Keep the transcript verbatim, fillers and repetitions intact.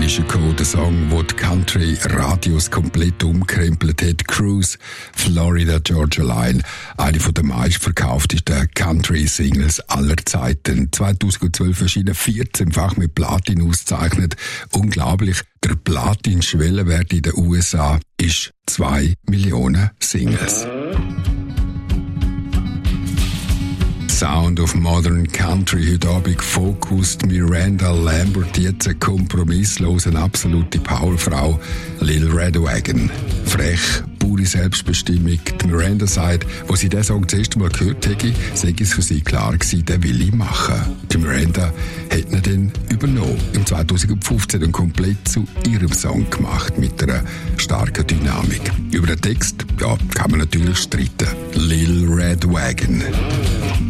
ist gekommen, der Song, der die Country-Radios komplett umkrempelt hat. Cruise, Florida Georgia Line. Eine der meistverkauftesten Country-Singles aller Zeiten. zweitausendzwölf erschienen vierzehnfach mit Platin ausgezeichnet. Unglaublich. Der Platin-Schwellenwert in den U S A ist zwei Millionen Singles. Sound of Modern Country, heute Abend gefokust Miranda Lambert, jetzt eine kompromisslose, absolute Powerfrau, Lil Red Wagon. Frech, pure Selbstbestimmung. Die Miranda sagt, wo sie diesen Song das erste Mal gehört hätte, sei es für sie klar gewesen, den will ich machen. Die Miranda hat ihn dann übernommen, im zweitausendfünfzehn und komplett zu ihrem Song gemacht, mit einer starken Dynamik. Über den Text, ja, kann man natürlich streiten. Lil Red Wagon.